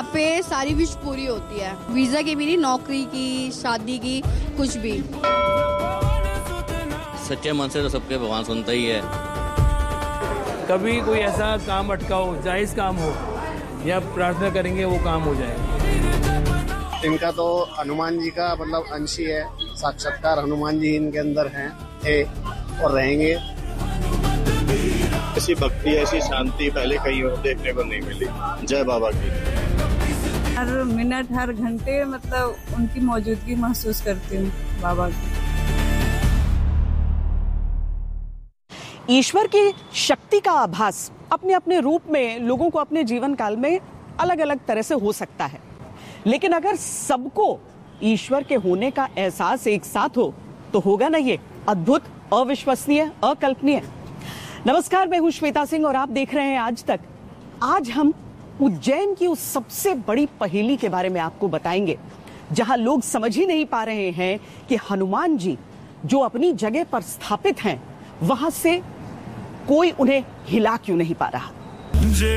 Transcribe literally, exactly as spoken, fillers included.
पे सारी विश पूरी होती है, वीजा की भी नहीं, नौकरी की, शादी की, कुछ भी। सच्चे मन से तो सबके भगवान सुनता ही है। कभी कोई ऐसा काम अटका हो, जायज काम हो, या प्रार्थना करेंगे वो काम हो जाए। इनका तो हनुमान जी का मतलब अंश ही है, साक्षात्कार हनुमान जी इनके अंदर हैं, थे और रहेंगे। ऐसी भक्ति, ऐसी शांति पहले कहीं और देखने को नहीं मिली। जय बाबा की। हर मिनट हर घंटे मतलब उनकी मौजूदगी महसूस करती हूँ बाबा की। ईश्वर की शक्ति का आभास अपने अपने रूप में लोगों को अपने जीवन काल में अलग अलग तरह से हो सकता है, लेकिन अगर सबको ईश्वर के होने का एहसास एक साथ हो तो होगा ना ये अद्भुत, अविश्वसनीय, अकल्पनीय। नमस्कार, मैं हूं श्वेता सिंह और आप देख रहे हैं आज तक। आज हम उज्जैन की उस सबसे बड़ी पहेली के बारे में आपको बताएंगे जहां लोग समझ ही नहीं पा रहे हैं कि हनुमान जी जो अपनी जगह पर स्थापित हैं वहां से कोई उन्हें हिला क्यों नहीं पा रहा।